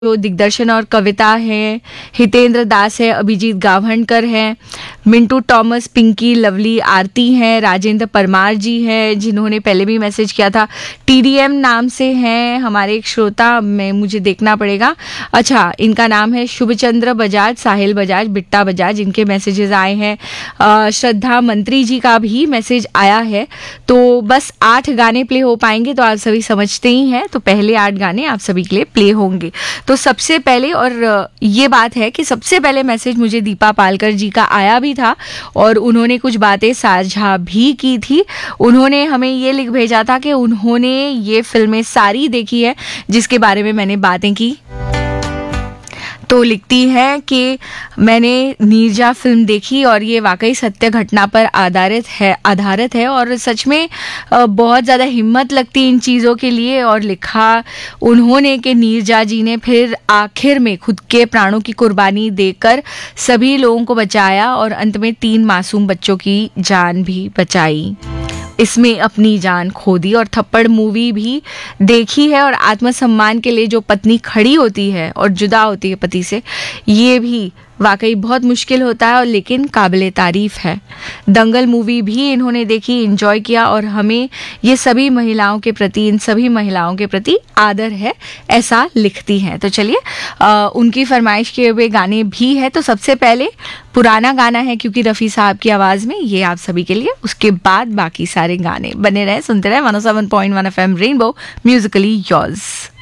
जो दिग्दर्शन और कविता है, हितेंद्र दास है, अभिजीत गावहणकर है, मिंटू टॉमस, पिंकी लवली, आरती हैं, राजेंद्र परमार जी हैं जिन्होंने पहले भी मैसेज किया था, टीडीएम नाम से हैं हमारे एक श्रोता, मैं मुझे देखना पड़ेगा। अच्छा, इनका नाम है शुभचंद्र बजाज, साहिल बजाज, बिट्टा बजाज, इनके मैसेजेस आए हैं। श्रद्धा मंत्री जी का भी मैसेज आया है। तो बस 8 गाने प्ले हो पाएंगे, तो आप सभी समझते ही हैं, तो पहले 8 गाने आप सभी के लिए प्ले होंगे। तो सबसे पहले, और ये बात है कि सबसे पहले मैसेज मुझे दीपा पालकर जी का आया भी था और उन्होंने कुछ बातें साझा भी की थी। उन्होंने हमें ये लिख भेजा था कि उन्होंने ये फिल्में सारी देखी है जिसके बारे में मैंने बातें की। तो लिखती है कि मैंने नीरजा फिल्म देखी और ये वाकई सत्य घटना पर आधारित है और सच में बहुत ज़्यादा हिम्मत लगती इन चीज़ों के लिए। और लिखा उन्होंने कि नीरजा जी ने फिर आखिर में खुद के प्राणों की कुर्बानी देकर सभी लोगों को बचाया और अंत में 3 मासूम बच्चों की जान भी बचाई, इसमें अपनी जान खो दी। और थप्पड़ मूवी भी देखी है और आत्मसम्मान के लिए जो पत्नी खड़ी होती है और जुदा होती है पति से, ये भी वाकई बहुत मुश्किल होता है और लेकिन काबिले तारीफ है। दंगल मूवी भी इन्होंने देखी, एंजॉय किया और हमें ये सभी महिलाओं के प्रति, इन सभी महिलाओं के प्रति आदर है, ऐसा लिखती हैं। तो चलिए, उनकी फरमाइश किए हुए गाने भी है। तो सबसे पहले पुराना गाना है क्योंकि रफ़ी साहब की आवाज़ में, ये आप सभी के लिए। उसके बाद बाकी सारे गाने। बने रहे, सुनते रहे 107.1 FM रेनबो, म्यूजिकली योर्स।